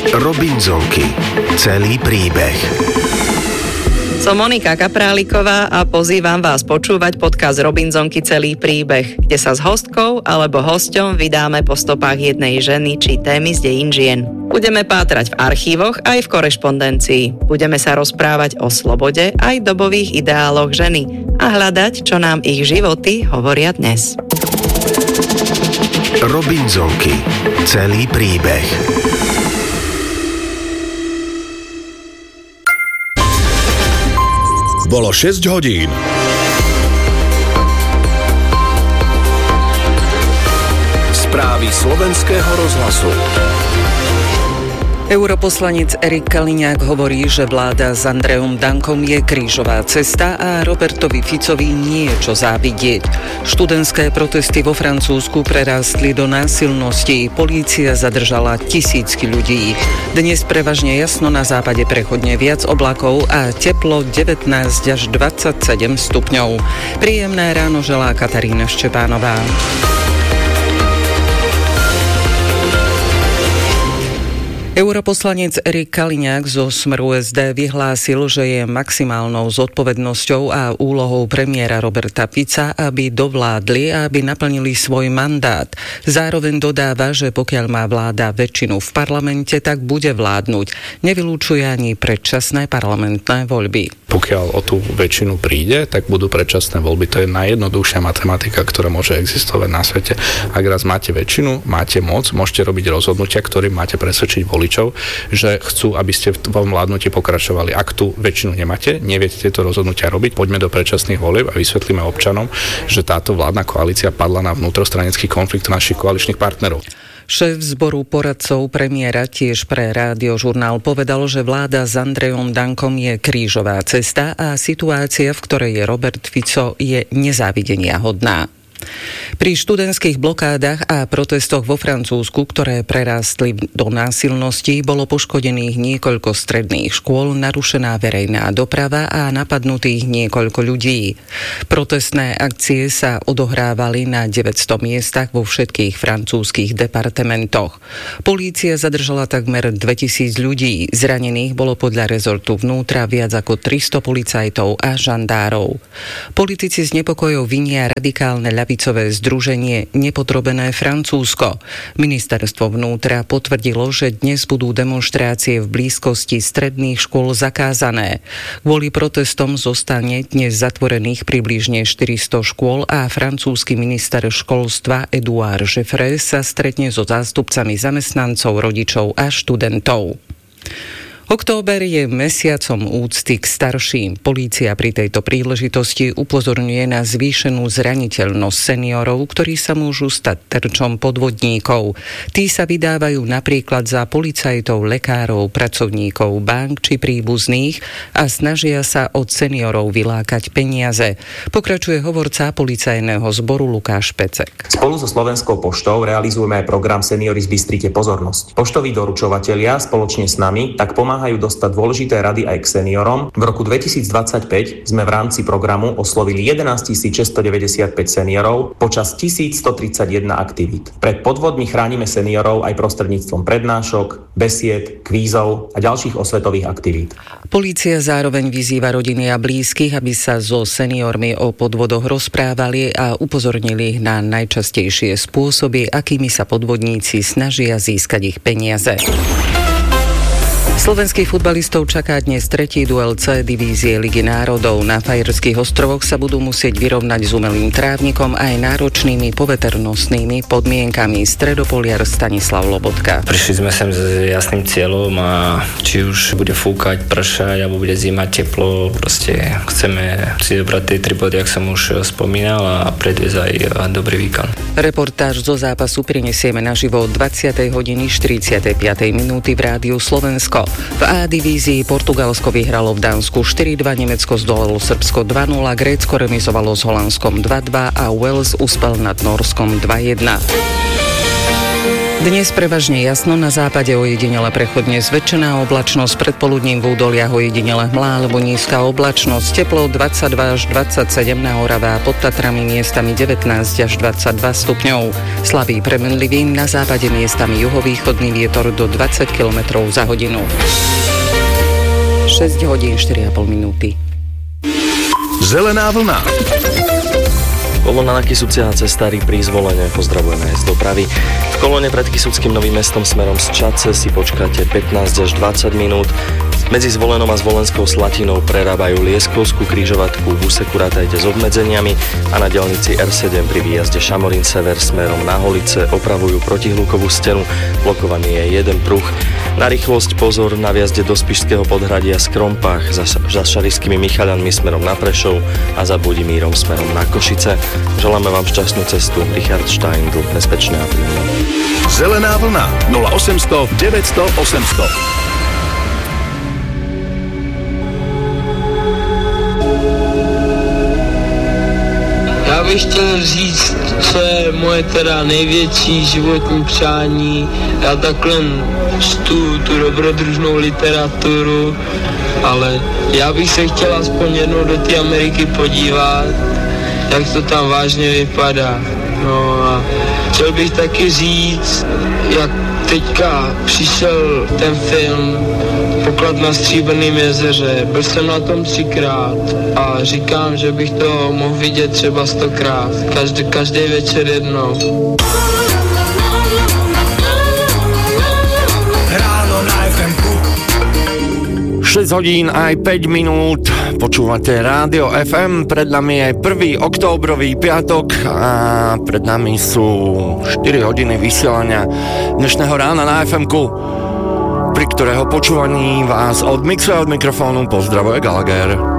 Robinzonky. Celý príbeh. Som Monika Kapráliková a pozývam vás počúvať podcast Robinzonky Celý príbeh, kde sa s hostkou alebo hosťom vydáme po stopách jednej ženy či témy z dejín žien. Budeme pátrať v archívoch aj v korešpondencii. Budeme sa rozprávať o slobode aj dobových ideáloch ženy a hľadať, čo nám ich životy hovoria dnes. Robinzonky. Celý príbeh. Bolo 6 hodín. Správy slovenského rozhlasu. Europoslanec Erik Kaliňák hovorí, že vláda s Andrejom Dankom je krížová cesta a Robertovi Ficovi nie je čo závidieť. Študentské protesty vo Francúzsku prerástli do násilností. Polícia zadržala tisícky ľudí. Dnes prevažne jasno, na západe prechodne viac oblakov a teplo 19 až 27 stupňov. Príjemné ráno želá Katarína Ščepánová. Europoslanec Erik Kaliňák zo Smeru SD vyhlásil, že je maximálnou zodpovednosťou a úlohou premiéra Roberta Fica, aby dovládli a aby naplnili svoj mandát. Zároveň dodáva, že pokiaľ má vláda väčšinu v parlamente, tak bude vládnuť. Nevylúčuje ani predčasné parlamentné voľby. Pokiaľ o tú väčšinu príde, tak budú predčasné voľby. To je najjednoduchšia matematika, ktorá môže existovať na svete. Ak raz máte väčšinu, máte moc, môžete robiť rozhodnutia, ktorým máte presvedčiť voličov, že chcú, aby ste v tom vládnutí pokračovali. Ak tú väčšinu nemáte, neviete tieto rozhodnutia robiť, poďme do predčasných volieb a vysvetlíme občanom, že táto vládna koalícia padla na vnútrostranický konflikt našich koaličných partnerov. Šéf zboru poradcov premiéra tiež pre Rádiožurnál povedal, že vláda s Andrejom Dankom je krížová cesta a situácia, v ktorej je Robert Fico, je nezávideniahodná. Pri študentských blokádach a protestoch vo Francúzsku, ktoré prerástli do násilností, bolo poškodených niekoľko stredných škôl, narušená verejná doprava a napadnutých niekoľko ľudí. Protestné akcie sa odohrávali na 900 miestach vo všetkých francúzskych departementoch. Polícia zadržala takmer 2000 ľudí. Zranených bolo podľa rezortu vnútra viac ako 300 policajtov a žandárov. Politici z nepokojov vinia radikálne ľavicové združenie Nepodrobené Francúzsko. Ministerstvo vnútra potvrdilo, že dnes budú demonštrácie v blízkosti stredných škôl zakázané. Kvôli protestom zostane dnes zatvorených približne 400 škôl a francúzsky minister školstva Édouard Geoffroy sa stretne so zástupcami zamestnancov, rodičov a študentov. Október je mesiacom úcty k starším. Polícia pri tejto príležitosti upozorňuje na zvýšenú zraniteľnosť seniorov, ktorí sa môžu stať terčom podvodníkov. Tí sa vydávajú napríklad za policajtov, lekárov, pracovníkov bank či príbuzných a snažia sa od seniorov vylákať peniaze. Pokračuje hovorca policajného zboru Lukáš Pecek. Spolu so Slovenskou poštou realizujeme aj program Seniori z Bystrite Pozornosť. Poštoví doručovatelia spoločne s nami tak pomáhajú dostať dôležité rady aj k seniorom. V roku 2025 sme v rámci programu oslovili 11 695 seniorov počas 1131 aktivít. Pred podvodmi chránime seniorov aj prostredníctvom prednášok, besied, kvízov a ďalších osvetových aktivít. Polícia zároveň vyzýva rodiny a blízkych, aby sa so seniormi o podvodoch rozprávali a upozornili ich na najčastejšie spôsoby, akými sa podvodníci snažia získať ich peniaze. Slovenských futbalistov čaká dnes tretí duel C divízie Ligy národov. Na Fajerských ostrovoch sa budú musieť vyrovnať s umelým trávnikom aj náročnými poveternostnými podmienkami. Stredopoliar Stanislav Lobotka. Prišli sme sem s jasným cieľom a či už bude fúkať, pršať alebo bude zima, teplo, proste chceme si dobrať tie 3 body, jak som už spomínal, a predviesť aj dobrý výkon. Reportáž zo zápasu prinesieme naživo od 20:45 v Rádiu Slovensko. V A divízii Portugalsko vyhralo v Dánsku 4-2, Nemecko zdolalo Srbsko 2-0, Grécko remizovalo s Holandskom 2-2 a Wales uspel nad Norskom 2-1. Dnes prevažne jasno, na západe ojedinele prechodne zväčšená oblačnosť, predpoludním v údoliach ojedinele hmlá alebo nízka oblačnosť, teplo 22 až 27 na Orave a pod Tatrami miestami 19 až 22 stupňov. Slabý premenlivý, na západe miestami juhovýchodný vietor do 20 km za hodinu. 6 hodín 4,5 minúty. Zelená vlna. Kolóna na Kysucia a cestári pri Zvolene, pozdravujeme aj z dopravy. V kolóne pred Kysuckým Novým Mestom smerom z Čadce si počkáte 15 až 20 minút. Medzi Zvolenom a Zvolenskou Slatinou prerábajú Lieskovskú križovatku, v úseku rátajte s obmedzeniami a na diaľnici R7 pri výjazde Šamorín Sever smerom na Holice opravujú protihlukovú stenu, blokovaný je jeden pruh. Na rýchlosť pozor na vjazde do Spišského Podhradia z Krompách za Šarišskými Michaľanmi smerom na Prešov a za Budimírom smerom na Košice. Želáme vám šťastnú cestu. Richard Steindl, bezpečné a príjemné. Zelená vlna 0800 900 800. Já bych chtěl říct, co je moje teda největší životní přání. Já takhle čtu tu dobrodružnou literaturu, ale já bych se chtěl aspoň jednou do té Ameriky podívat, jak to tam vážně vypadá. No a chtěl bych taky říct, jak teďka přišel ten film Poklad na Stříbrném jezeře. Byl jsem na tom 3krát a říkám, že bych to mohl vidět třeba 100krát. Každý večer jednou. Ráno na FM-ku. 6 hodín aj 5 minút, počúvate Rádio FM, pred nami je 1. októbrový piatok a pred nami sú 4 hodiny vysielania dnešného rána na FM-ku, pri ktorého počúvaní vás od mixu a od mikrofónu pozdravuje Gallagher.